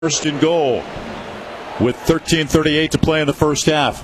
First and goal with 13:38 to play in the first half.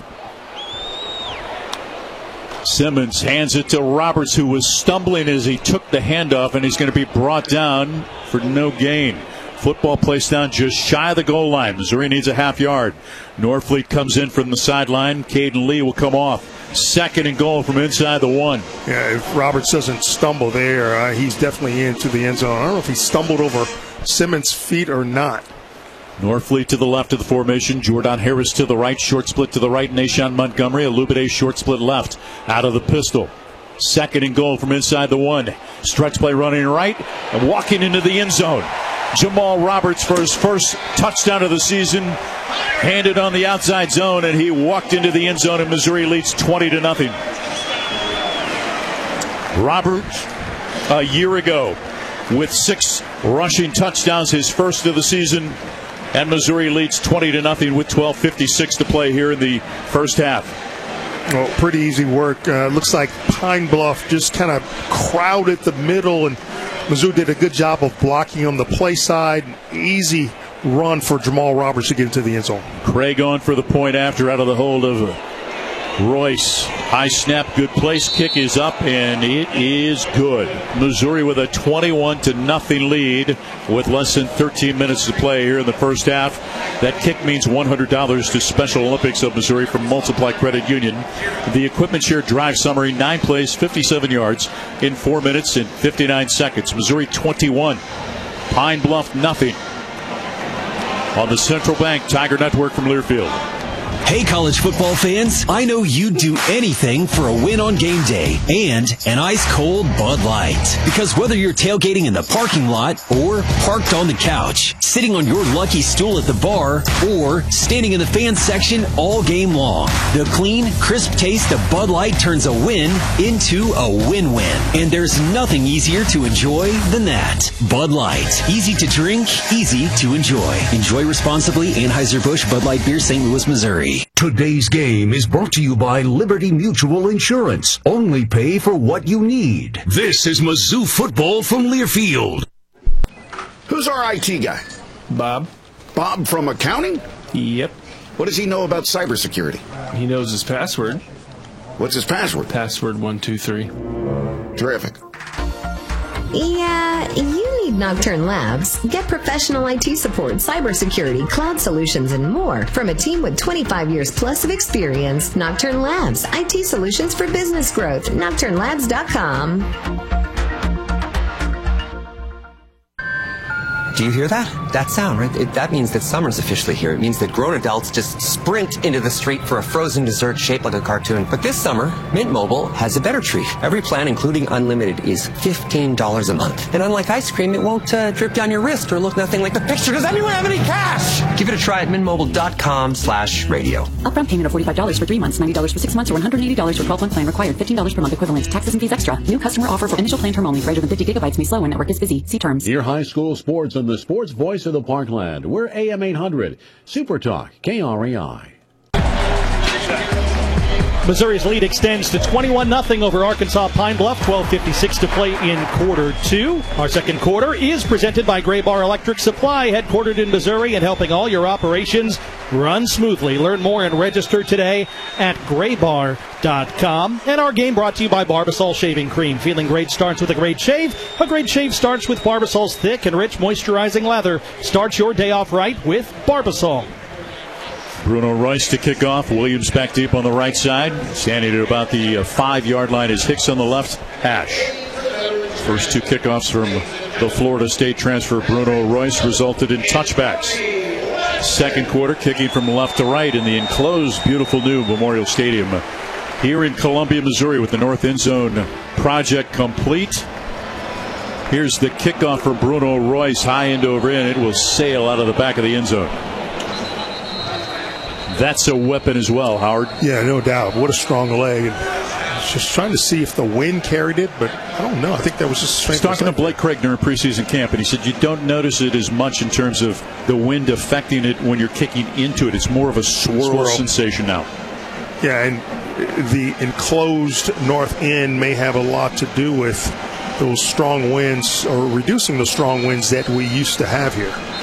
Simmons hands it to Roberts, who was stumbling as he took the handoff, and he's going to be brought down for no gain. Football placed down just shy of the goal line. Missouri needs a half yard. Norfleet comes in from the sideline. Caden Lee will come off. Second and goal from inside the one. Yeah, if Roberts doesn't stumble there, he's definitely into the end zone. I don't know if he stumbled over Simmons' feet or not. Norfleet to the left of the formation. Jordan Harris to the right. Short split to the right. Nashawn Montgomery. Alubade short split left. Out of the pistol. Second and goal from inside the one. Stretch play running right and walking into the end zone. Jamal Roberts for his first touchdown of the season. Handed on the outside zone, and he walked into the end zone, and Missouri leads 20-0. Roberts, a year ago, with 6 rushing touchdowns, his first of the season. And Missouri leads 20-0 with 12:56 to play here in the first half. Well, pretty easy work. Looks like Pine Bluff just kind of crowded the middle, and Mizzou did a good job of blocking on the play side. Easy run for Jamal Roberts to get into the end zone. Craig on for the point after, out of the hold of Royce. High snap, good place. Kick is up, and it is good. Missouri with a 21-0 lead with less than 13 minutes to play here in the first half. That kick means $100 to Special Olympics of Missouri from Multiply Credit Union. The Equipment Share Drive summary: 9 plays, 57 yards in 4 minutes and 59 seconds. Missouri 21, Pine Bluff nothing. On the Central Bank Tiger Network from Learfield. Hey, college football fans, I know you'd do anything for a win on game day and an ice-cold Bud Light. Because whether you're tailgating in the parking lot or parked on the couch, sitting on your lucky stool at the bar, or standing in the fans section all game long, the clean, crisp taste of Bud Light turns a win into a win-win. And there's nothing easier to enjoy than that. Bud Light. Easy to drink, easy to enjoy. Enjoy responsibly. Anheuser-Busch Bud Light Beer, St. Louis, Missouri. Today's game is brought to you by Liberty Mutual Insurance. Only pay for what you need. This is Mizzou football from Learfield. Who's our IT guy? Bob. Bob from accounting? Yep. What does he know about cybersecurity? He knows his password. What's his password? Password 123. Terrific. Yeah, you need Nocturne Labs. Get professional IT support, cybersecurity, cloud solutions, and more from a team with 25 years plus of experience. Nocturne Labs, IT solutions for business growth. NocturneLabs.com. Do you hear that? That sound, right? That means that summer's officially here. It means that grown adults just sprint into the street for a frozen dessert shaped like a cartoon. But this summer, Mint Mobile has a better treat. Every plan, including unlimited, is $15 a month. And unlike ice cream, it won't drip down your wrist or look nothing like the picture. Does anyone have any cash? Give it a try at mintmobile.com/radio. Upfront payment of $45 for 3 months, $90 for 6 months, or $180 for 12-month plan required. $15 per month equivalent. Taxes and fees extra. New customer offer for initial plan term only. Greater than 50 gigabytes may slow when network is busy. See terms. Your high school sports on the sports voice of the Parkland. We're AM 800. Super Talk, KREI. Missouri's lead extends to 21-0 over Arkansas Pine Bluff. 12:56 to play in quarter 2. Our second quarter is presented by Gray Bar Electric Supply, headquartered in Missouri and helping all your operations run smoothly. Learn more and register today at graybar.com. And our game brought to you by Barbasol Shaving Cream. Feeling great starts with a great shave. A great shave starts with Barbasol's thick and rich moisturizing lather. Start your day off right with Barbasol. Bruno Royce to kick off. Williams back deep on the right side. Standing at about the 5-yard line is Hicks on the left. Ash. First 2 kickoffs from the Florida State transfer Bruno Royce resulted in touchbacks. Second quarter, kicking from left to right in the enclosed, beautiful new Memorial Stadium here in Columbia, Missouri, with the north end zone project complete. Here's the kickoff for Bruno Royce. High end over in. It will sail out of the back of the end zone. That's a weapon as well, Howard. Yeah, no doubt. What a strong leg. Just trying to see if the wind carried it, but I don't know. I think that was just strength. I was talking to Blake Craig during preseason camp, and he said you don't notice it as much in terms of the wind affecting it when you're kicking into it. It's more of a swirl sensation now. Yeah, and the enclosed north end may have a lot to do with those strong winds, or reducing the strong winds that we used to have here.